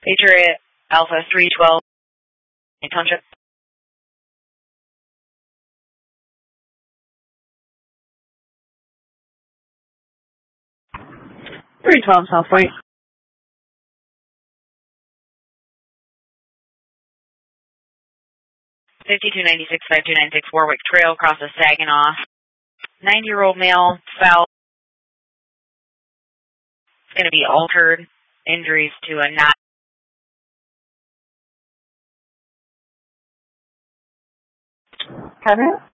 Patriot Alpha 312, Township. 312 South Point. 5296-5296 Warwick Trail, crosses Saginaw. 90-year-old male, foul. It's going to be altered. Injuries to a knot. Kevin?